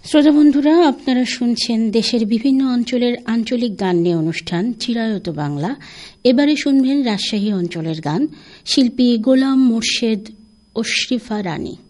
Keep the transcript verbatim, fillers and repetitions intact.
শ্রোতা বন্ধুরা, আপনারা শুনছেন দেশের বিভিন্ন অঞ্চলের আঞ্চলিক গান নিয়ে অনুষ্ঠান চিরায়ত বাংলা। এবারে শুনবেন রাজশাহী অঞ্চলের গান, শিল্পী গোলাম মোর্শেদ, অশরিফা রানী।